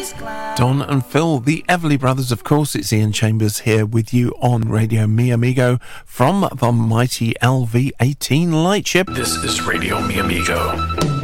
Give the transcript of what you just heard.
Don and Phil, the Everly Brothers, of course. It's Ian Chambers here with you on Radio Mi Amigo from the mighty LV-18 Lightship. This is Radio Mi Amigo.